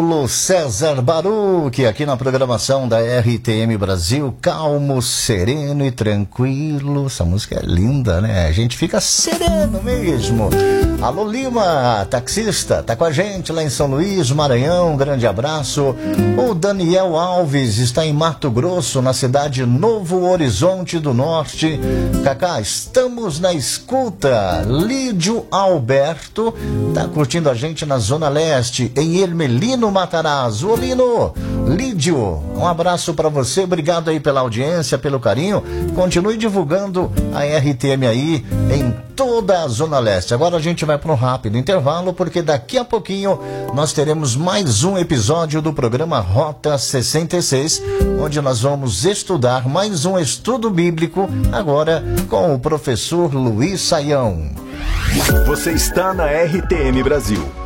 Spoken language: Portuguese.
César Baruch, aqui na programação da RTM Brasil, calmo, sereno e tranquilo. Essa música é linda, né? A gente fica sereno mesmo. Alô Lima, taxista, tá com a gente lá em São Luís, Maranhão, grande abraço. O Daniel Alves está em Mato Grosso, na cidade Novo Horizonte do Norte. Cacá, estamos na escuta. Lídio Alberto tá curtindo a gente na Zona Leste, em Ermelino, Matarazzo. Ô Lino, Lídio, um abraço para você, obrigado aí pela audiência, pelo carinho. Continue divulgando a RTM aí em toda a Zona Leste. Agora a gente vai para um rápido intervalo, porque daqui a pouquinho nós teremos mais um episódio do programa Rota 66, onde nós vamos estudar mais um estudo bíblico, agora com o professor Luiz Saião. Você está na RTM Brasil.